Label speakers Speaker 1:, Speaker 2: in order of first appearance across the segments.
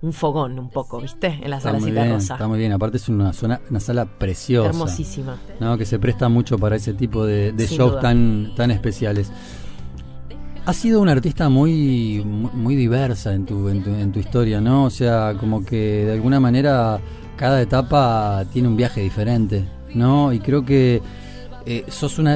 Speaker 1: un fogón un poco, ¿viste? En la Salacita Rosa.
Speaker 2: Está muy bien, aparte es una sala preciosa.
Speaker 1: Hermosísima.
Speaker 2: ¿No? Que se presta mucho para ese tipo de shows tan especiales. Has sido una artista muy diversa en tu historia, ¿no? O sea, como que de alguna manera cada etapa tiene un viaje diferente, ¿no? Y creo que sos una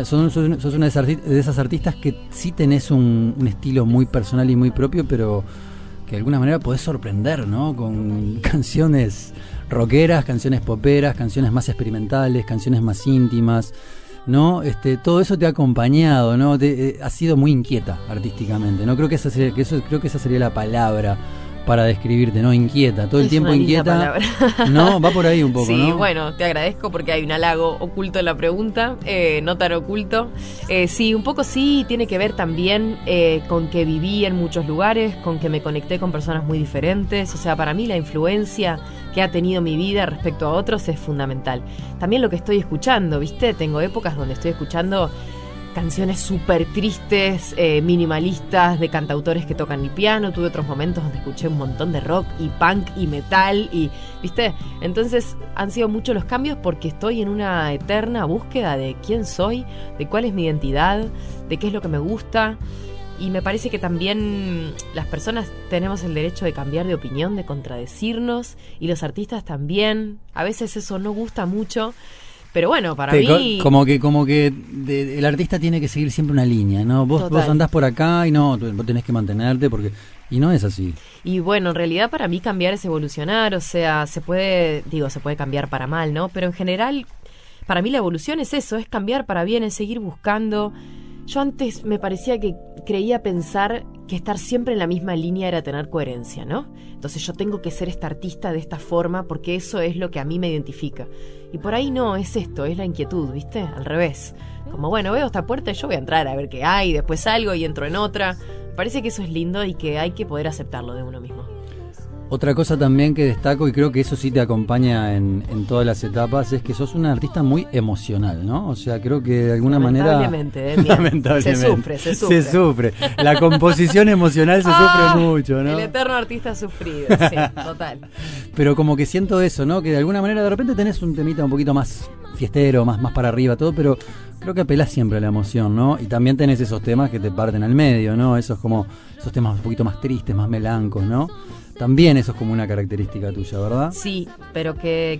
Speaker 2: de esas artistas que sí tenés un estilo muy personal y muy propio, pero que de alguna manera podés sorprender, ¿no? Con canciones rockeras, canciones poperas, canciones más experimentales, canciones más íntimas, ¿no? Todo eso te ha acompañado, ¿no? Has sido muy inquieta artísticamente, ¿no? Creo que esa sería la palabra para describirte, ¿no? Inquieta, todo el tiempo inquieta. No, va por ahí un poco,
Speaker 1: sí,
Speaker 2: ¿no?
Speaker 1: Sí, bueno, te agradezco porque hay un halago oculto en la pregunta, no tan oculto. Sí, un poco sí, tiene que ver también con que viví en muchos lugares, con que me conecté con personas muy diferentes. O sea, para mí la influencia que ha tenido mi vida respecto a otros es fundamental. También lo que estoy escuchando, ¿viste? Tengo épocas donde estoy escuchando canciones súper tristes, minimalistas, de cantautores que tocan el piano. Tuve otros momentos donde escuché un montón de rock y punk y metal y, ¿viste? Entonces han sido muchos los cambios porque estoy en una eterna búsqueda de quién soy, de cuál es mi identidad, de qué es lo que me gusta. Y me parece que también las personas tenemos el derecho de cambiar de opinión, de contradecirnos, y los artistas también. A veces eso no gusta mucho. Pero bueno, para mí...
Speaker 2: Como que el artista tiene que seguir siempre una línea, ¿no? Vos andás por acá y no, vos tenés que mantenerte porque... Y no es así.
Speaker 1: Y bueno, en realidad para mí cambiar es evolucionar, o sea, se puede cambiar para mal, ¿no? Pero en general, para mí la evolución es eso, es cambiar para bien, es seguir buscando. Yo antes me parecía que creía pensar que estar siempre en la misma línea era tener coherencia, ¿no? Entonces yo tengo que ser esta artista de esta forma porque eso es lo que a mí me identifica. Y por ahí no, es esto, es la inquietud, ¿viste? Al revés. Como, bueno, veo esta puerta y yo voy a entrar a ver qué hay, después salgo y entro en otra. Parece que eso es lindo y que hay que poder aceptarlo de uno mismo.
Speaker 2: Otra cosa también que destaco, y creo que eso sí te acompaña en todas las etapas, es que sos una artista muy emocional, ¿no? O sea, creo que de alguna manera...
Speaker 1: Lamentablemente. Se sufre.
Speaker 2: La composición emocional se sufre mucho, ¿no?
Speaker 1: El eterno artista sufrido, sí, total.
Speaker 2: Pero como que siento eso, ¿no? Que de alguna manera de repente tenés un temita un poquito más fiestero, más para arriba, todo, pero creo que apelás siempre a la emoción, ¿no? Y también tenés esos temas que te parten al medio, ¿no? Esos temas un poquito más tristes, más melancos, ¿no? También eso es como una característica tuya, ¿verdad?
Speaker 1: Sí, pero que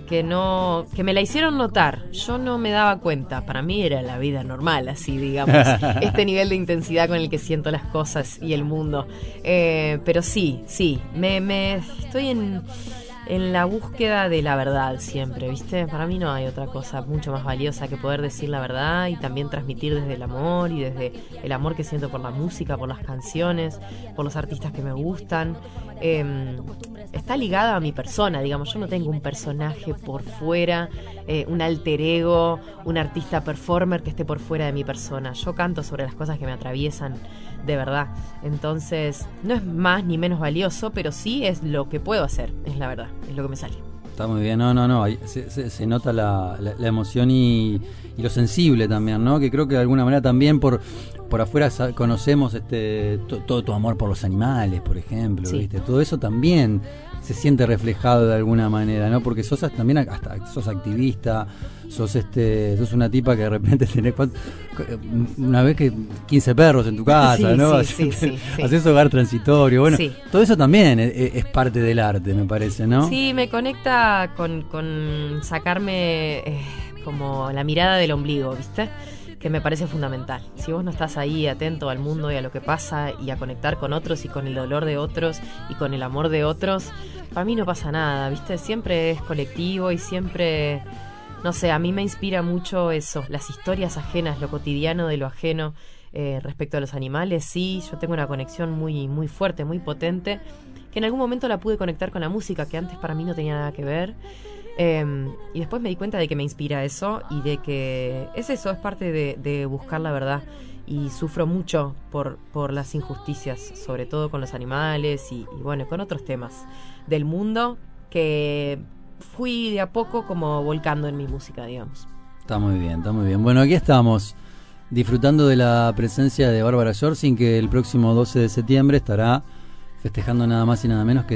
Speaker 1: me la hicieron notar. Yo no me daba cuenta. Para mí era la vida normal, así digamos. Este nivel de intensidad con el que siento las cosas y el mundo. Pero sí, me estoy en la búsqueda de la verdad siempre, ¿viste? Para mí no hay otra cosa mucho más valiosa que poder decir la verdad y también transmitir desde el amor y desde el amor que siento por la música, por las canciones, por los artistas que me gustan. Está ligada a mi persona, digamos. Yo no tengo un personaje por fuera, un alter ego, un artista performer que esté por fuera de mi persona. Yo canto sobre las cosas que me atraviesan de verdad. Entonces, no es más ni menos valioso, pero sí es lo que puedo hacer, es la verdad, es lo que me sale.
Speaker 2: Está muy bien, no, se nota la emoción y lo sensible también, ¿no? Que creo que de alguna manera también por afuera conocemos todo tu amor por los animales, por ejemplo, sí. ¿Viste? Todo eso también se siente reflejado de alguna manera, ¿no? Porque sos también sos activista, sos una tipa que de repente tenés una vez que 15 perros en tu casa, sí, ¿no?
Speaker 1: Sí.
Speaker 2: Haces hogar transitorio, bueno,
Speaker 1: sí.
Speaker 2: Todo eso también es parte del arte, me parece, ¿no?
Speaker 1: Sí, me conecta con sacarme como la mirada del ombligo, ¿viste? Que me parece fundamental. Si vos no estás ahí atento al mundo y a lo que pasa y a conectar con otros y con el dolor de otros y con el amor de otros, para mí no pasa nada, ¿viste? Siempre es colectivo y siempre, no sé, a mí me inspira mucho eso, las historias ajenas, lo cotidiano de lo ajeno. Respecto a los animales, sí, yo tengo una conexión muy, muy fuerte, muy potente, que en algún momento la pude conectar con la música, que antes para mí no tenía nada que ver. Y después me di cuenta de que me inspira eso y de que es eso, es parte de buscar la verdad. Y sufro mucho por las injusticias, sobre todo con los animales y bueno, con otros temas del mundo que fui de a poco como volcando en mi música, digamos.
Speaker 2: Está muy bien. Bueno, aquí estamos disfrutando de la presencia de Bárbara Yorsing, que el próximo 12 de septiembre estará festejando nada más y nada menos que